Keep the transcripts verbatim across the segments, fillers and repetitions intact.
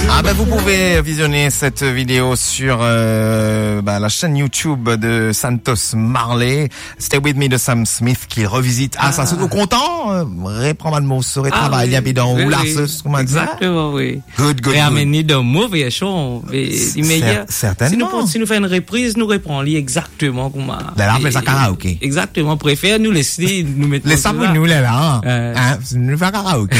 Ah ben vous pouvez visionner cette vidéo sur euh, bah, la chaîne YouTube de Santos Marley. Stay With Me de Sam Smith qui revisite. Ah, ah ça c'est tout content. Euh, reprendre le mot sur le travail. Il y a bidon ou là, comment dire. Exactement, oui. Good, good, Réamener de mauvais chants. Certainement. Si nous, si nous faisons une reprise, nous reprenons exactement comme ça. Là, on fait ça karaoké. Exactement. Préfère nous laisser nous mettre. Laissez pour nous là, là. Hein. Hein, nous faire karaoké.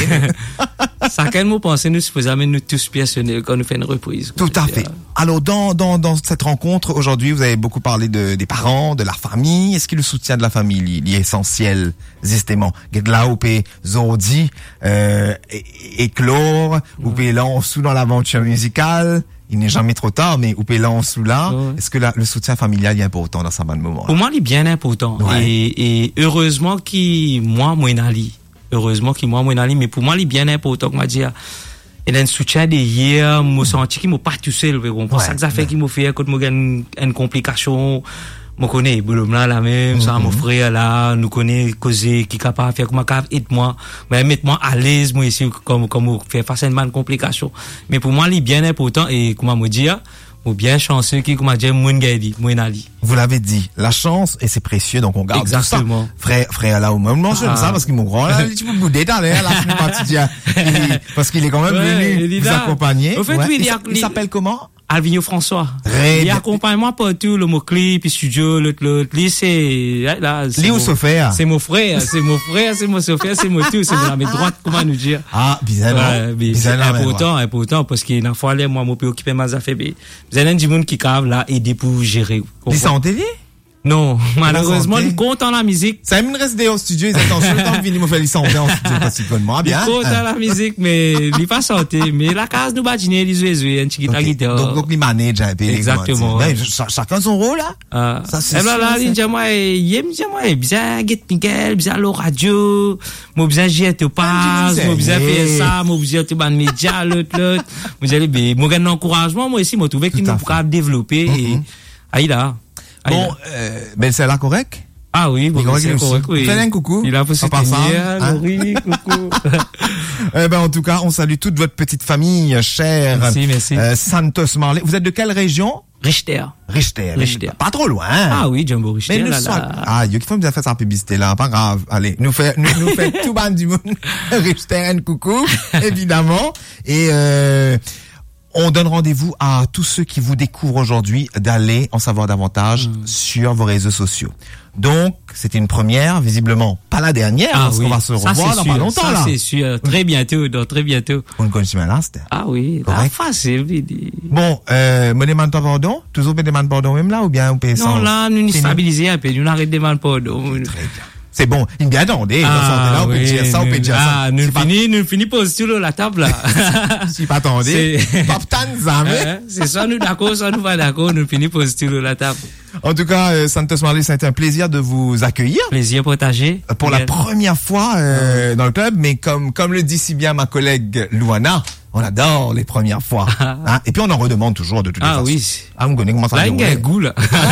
Ça, quel mot pensez nous supposons amener nous tous personnels quand nous faisons une reprise? Tout à fait. Alors, dans, dans, dans cette rencontre, aujourd'hui, vous avez beaucoup parlé de, des parents, de la famille. Est-ce que le soutien de la famille, il est essentiel, justement? Là, ou peut Zordi, euh, éclore, ou peut lancer dans l'aventure musicale. Il n'est jamais trop tard, mais ou peut lancer là. Ouais. Est-ce que la, le soutien familial est important dans ce moment? Pour moi, il est bien important. Ouais. Et, et heureusement qu'il, moi, moi, n'ali. Heureusement qu'il, moi, moi, n'ali. Mais pour moi, il est bien important, comme dire. Il y a un soutien derrière, moi, senti qu'il m'a pas tout seul, vous comprenez? Ça, ça fait qu'il m'a fait, quand moi, une, une complication, moi, connais, boulot là, la même, ça, mon frère, là, nous connaît, causer, qui est capable de faire, comment, aide-moi, mais, mettez-moi à l'aise, moi, ici, comme, comme, faire facilement une complication. Mais pour moi, il est bien important, et, comment me dire, ou bien chanceux qui, comment dire, moun gaidi, moun ali. Vous l'avez dit, la chance, et c'est précieux, donc on garde exactement. Tout ça. Frère, frère, là, ou même, non, je ah. ça, parce qu'il m'ont grand, là, tu peux me bouder, là, la fin partie, parce qu'il est quand même ouais, venu vous accompagner. Au fait, ouais. oui, il, il, il s'appelle comment? Alvino François. Très il accompagne moi partout, le mot clip, puis studio, l'autre, l'autre, lui, c'est, là, c'est mon frère. C'est mon frère, c'est mon frère, c'est mon frère, c'est mon tout, c'est mon ami droite, comment nous dire. Ah, bizarre. Ouais, c'est important, important, parce qu'il y a une fois, là, moi, moi, peux occuper mes affaires, vous avez un du monde qui cave, là, aider pour gérer. Ils sont en télé? Non, malheureusement, ils comptent en la musique. Ça me reste au studio, ils attendent le temps de venir me faire les santé en studio, parce qu'ils connaissent bien. Ils comptent en la musique, mais, ils pas santé, mais la case nous badiner, les jouer, un petit guitare. Donc, donc, les managent un peu. Exactement. Ouais, chacun son rôle, là. Ah. Ça, c'est, là, là, il dit, moi, il me dit, moi, bien, get Miguel, bien, le radio, moi, bien, j'y étais pas, moi, bien, faire ça, moi, bien, tu ban média, l'autre, l'autre. Vous allez, mais, moi, un encouragement, moi, aussi, moi, trouvé qu'il nous pourra développer, et, aïe, là. Bon, euh, ben c'est là correct? Ah oui, bon, c'est correct, oui. Fais un coucou. Il a pour se tenir, Laurie, coucou. Eh ben, en tout cas, on salue toute votre petite famille, chère. Merci, merci. Euh, Santos Marley. Vous êtes de quelle région? Richter. Richter. Richter. Pas trop loin. Ah oui, Jumbo Richter. Mais là, là, là. Ah, il y a qui faut bien faire sa publicité là. Pas grave. Allez, nous fait, nous, nous fait tout bas du monde. Richter, un coucou, évidemment. Et, euh, on donne rendez-vous à tous ceux qui vous découvrent aujourd'hui d'aller en savoir davantage mmh. sur vos réseaux sociaux. Donc, c'était une première, visiblement pas la dernière, ah parce oui. qu'on va se revoir dans pas longtemps ça, là. C'est sûr, très bientôt, dans très bientôt. On ne connaît pas là, c'était. Ah oui, ah, facile. Bon, euh, me demande pas pardon, toujours me demande pardon même là ou bien on peut non là, nous nous stabiliser un peu, nous n'arrêtons de demander pardon. Très bien. C'est bon, il me attendez, ah, là, on peut oui, dire ça, on peut dire ça. Ah, nous finissons, nous finissons position la table, là. Si pas attendez. Pas jamais. C'est ça, nous d'accord, ça nous va d'accord, nous finissons position la table. En tout cas, euh, Santos Marley, ça a été un plaisir de vous accueillir. Plaisir partagé. Pour la première fois, euh, ah. dans le club, mais comme, comme le dit si bien ma collègue Luana, on adore les premières fois. Hein? Et puis on en redemande toujours de toutes les ah, façons. Ah oui. Ah, vous connaissez comment ça va. Là, il y a un goût, là.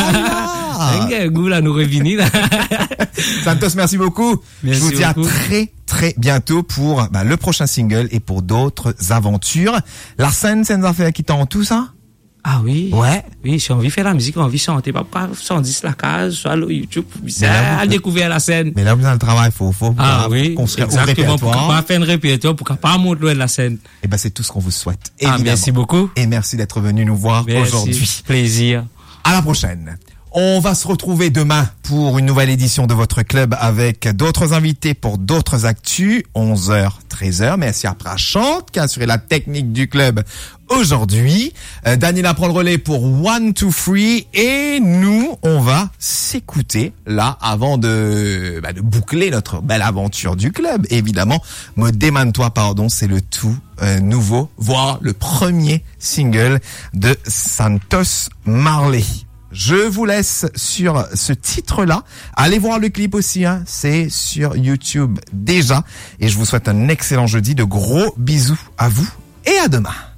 Il y a un goût, là, nous revenir, là. Santos, merci beaucoup. Merci Je vous dis beaucoup. à très, très bientôt pour bah, le prochain single et pour d'autres aventures. La scène, c'est une affaire qui tend tout ça? Ah oui. Ouais. Oui, si on veut faire la musique, on veut chanter. Pas cent dix la case, soit le YouTube, ça, à découvrir la scène. Mais là, vous avez le travail, faut, faut, ah oui. construire exactement, un répertoire. pour pas faire un répertoire, pour pas montrer la scène. Et ben, c'est tout ce qu'on vous souhaite. Ah, merci beaucoup. Et merci d'être venu nous voir aujourd'hui. Plaisir. À la prochaine. On va se retrouver demain pour une nouvelle édition de votre club avec d'autres invités pour d'autres actus, onze heures, treize heures. Merci à Prachante qui a assuré la technique du club aujourd'hui. Euh, Daniela prend le relais pour One, Two, Three et nous, on va s'écouter là avant de, bah, de boucler notre belle aventure du club. Évidemment, Me Démane-toi, pardon, c'est le tout euh, nouveau, voire le premier single de Santos Marley. Je vous laisse sur ce titre-là. Allez voir le clip aussi, hein. C'est sur YouTube déjà. Et je vous souhaite un excellent jeudi. De gros bisous à vous et à demain.